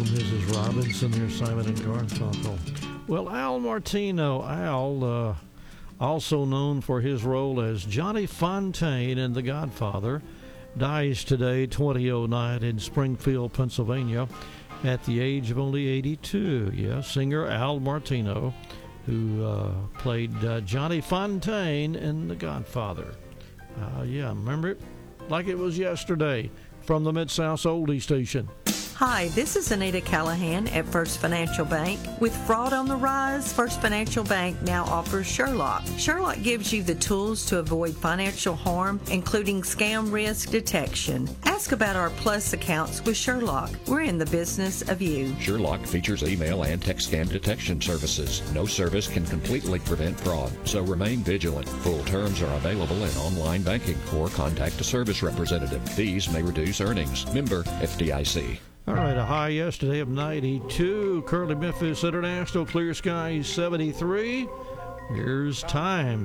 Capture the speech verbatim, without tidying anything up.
Missus Robinson here, Simon and Garfunkel. Well, Al Martino, Al, uh, also known for his role as Johnny Fontaine in The Godfather, dies today, twenty oh nine, in Springfield, Pennsylvania, at the age of only eighty-two. Yeah, singer Al Martino, who uh, played uh, Johnny Fontaine in The Godfather. Uh, yeah, remember it like it was yesterday from the Mid-South Oldie Station. Hi, this is Anita Callahan at First Financial Bank. With fraud on the rise, First Financial Bank now offers Sherlock. Sherlock gives you the tools to avoid financial harm, including scam risk detection. Ask about our Plus accounts with Sherlock. We're in the business of you. Sherlock features email and text scam detection services. No service can completely prevent fraud, so remain vigilant. Full terms are available in online banking or contact a service representative. Fees may reduce earnings. Member F D I C. All right, a high yesterday of ninety-two. Currently Memphis International, clear skies seventy-three. Here's time.